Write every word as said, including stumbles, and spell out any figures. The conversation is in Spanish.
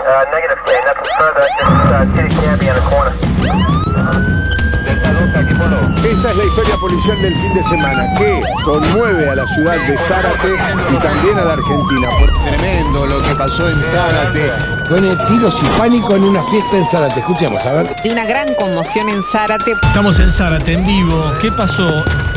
Uh, negative, K, nothing further, just uh, Titty Campy on the corner. Esta es la historia policial del fin de semana que conmueve a la ciudad de Zárate y también a la Argentina. Tremendo lo que pasó en Zárate. Pone tiros y pánico en una fiesta en Zárate. Escuchemos, a ver. De una gran conmoción en Zárate. Estamos en Zárate, en vivo. ¿Qué pasó?